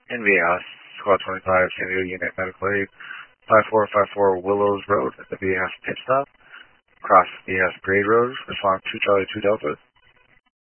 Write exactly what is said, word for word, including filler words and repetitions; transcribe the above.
N V A House, Squad twenty-five, San Diego Unit Medical Aid, five four five four Willows Road at the V A House pit stop, across V A House Grade Road, respond to Charlie two Delta.